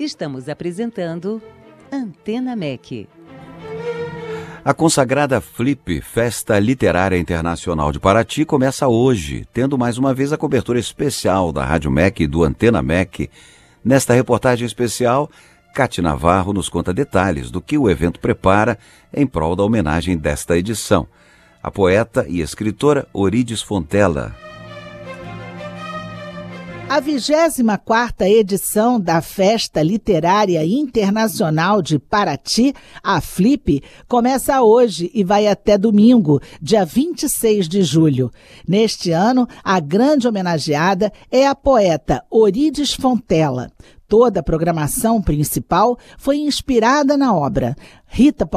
Estamos apresentando Antena MEC. A consagrada Flip, Festa Literária Internacional de Paraty, começa hoje, tendo mais uma vez a cobertura especial da Rádio MEC e do Antena MEC. Nesta reportagem especial, Cati Navarro nos conta detalhes do que o evento prepara em prol da homenagem desta edição. A poeta e escritora Orides Fontella. A 24ª edição da Festa Literária Internacional de Paraty, a Flip, começa hoje e vai até domingo, dia 26 de julho. Neste ano, a grande homenageada é a poeta Orides Fontella. Toda a programação principal foi inspirada na obra. Rita